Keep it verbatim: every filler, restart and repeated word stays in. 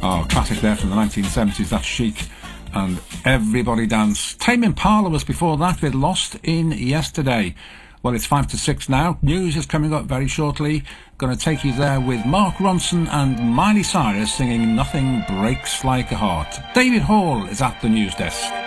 Oh, classic there from the nineteen seventies, that's Chic and Everybody Dance. Tame Impala was before that with Lost in Yesterday. Well, it's five to six now. News is coming up very shortly. Going to take you there with Mark Ronson and Miley Cyrus singing Nothing Breaks Like a Heart. David Hall is at the news desk.